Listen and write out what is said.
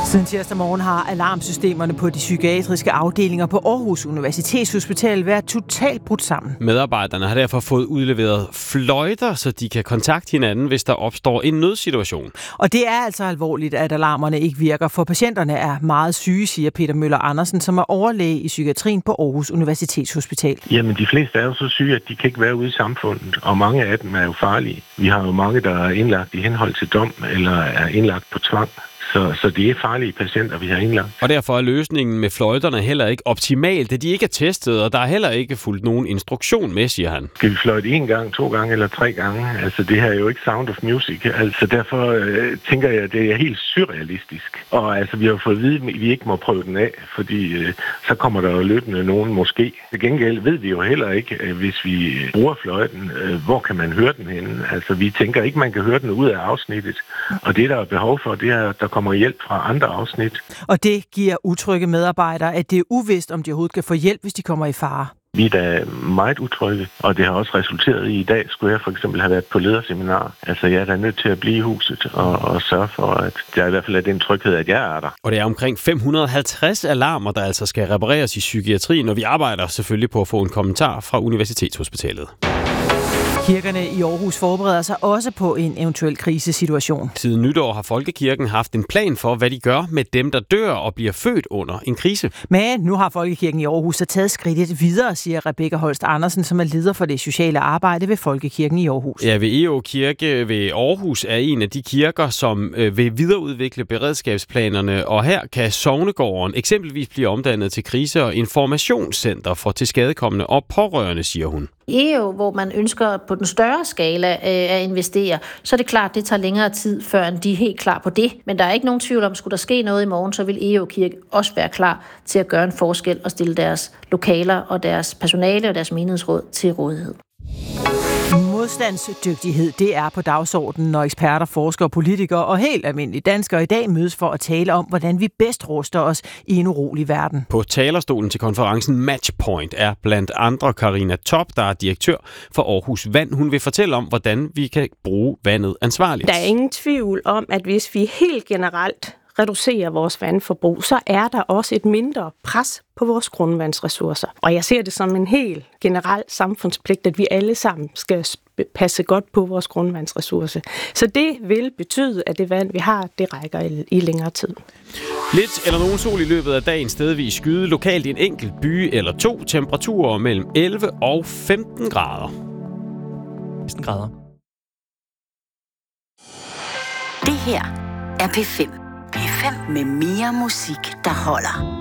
Siden tirsdag morgen har alarmsystemerne på de psykiatriske afdelinger på Aarhus Universitetshospital været totalt brudt sammen. Medarbejderne har derfor fået udleveret fløjter, så de kan kontakte hinanden, hvis der opstår en nødsituation. Og det er altså alvorligt, at alarmerne ikke virker, for patienterne er meget syge, siger Peter Møller Andersen, som er overlæge i psykiatrien på Aarhus Universitetshospital. Jamen, de fleste er jo så syge, at de kan ikke være ude i samfundet, og mange af dem er jo farlige. Vi har jo mange, der er indlagt i henhold til dom, eller er indlagt på tvang. Så det er farlige patienter, vi har indlagt. Og derfor er løsningen med fløjterne heller ikke optimal, da de ikke er testet, og der er heller ikke fulgt nogen instruktion med, siger han. Skal vi fløjte 1 gang, 2 gange eller 3 gange? Altså, det her er jo ikke Sound of Music. Altså, derfor tænker jeg, at det er helt surrealistisk. Og altså, vi har fået at vide, at vi ikke må prøve den af, fordi så kommer der jo løbende nogen måske. Til gengæld ved vi jo heller ikke, hvis vi bruger fløjten, hvor kan man høre den henne? Altså, vi tænker ikke, man kan høre den ud af afsnittet. Og det, der er behov for, det er, at der kommer hjælp fra andre afsnit. Og det giver utrygge medarbejdere, at det er uvist, om de overhovedet kan få hjælp, hvis de kommer i fare. Vi er da meget utrygge, og det har også resulteret i dag, skulle jeg for eksempel have været på lederseminar. Altså, jeg er da nødt til at blive i huset og sørge for, at der i hvert fald er den tryghed, at jeg er der. Og det er omkring 550 alarmer, der altså skal repareres i psykiatrien, og vi arbejder selvfølgelig på at få en kommentar fra Universitetshospitalet. Kirkerne i Aarhus forbereder sig også på en eventuel krisesituation. Siden nytår har Folkekirken haft en plan for, hvad de gør med dem, der dør og bliver født under en krise. Men nu har Folkekirken i Aarhus så taget skridtet videre, siger Rebecca Holst Andersen, som er leder for det sociale arbejde ved Folkekirken i Aarhus. Ja, ved EO Kirke ved Aarhus er en af de kirker, som vil videreudvikle beredskabsplanerne, og her kan Sognegården eksempelvis blive omdannet til krise- og informationscenter for tilskadekommende og pårørende, siger hun. EO, hvor man ønsker på den større skala at investere, så er det klart, det tager længere tid, før de er helt klar på det. Men der er ikke nogen tvivl om, skulle der ske noget i morgen, så vil EO Kirke også være klar til at gøre en forskel og stille deres lokaler og deres personale og deres menighedsråd til rådighed. Modstandsdygtighed, det er på dagsordenen, når eksperter, forskere, politikere og helt almindelige danskere i dag mødes for at tale om, hvordan vi bedst ruster os i en urolig verden. På talerstolen til konferencen Matchpoint er blandt andre Karina Top, der er direktør for Aarhus Vand. Hun vil fortælle om, hvordan vi kan bruge vandet ansvarligt. Der er ingen tvivl om, at hvis vi helt generelt reducerer vores vandforbrug, så er der også et mindre pres på vores grundvandsressourcer. Og jeg ser det som en helt generel samfundspligt, at vi alle sammen skal passe godt på vores grundvandsressourcer. Så det vil betyde, at det vand, vi har, det rækker i længere tid. Lidt eller nogen sol i løbet af dagen, stedvis skyde, lokalt en enkelt by eller 2, temperaturer mellem 11 og 15 grader. 15 grader. Det her er P5. P5 med mere musik, der holder.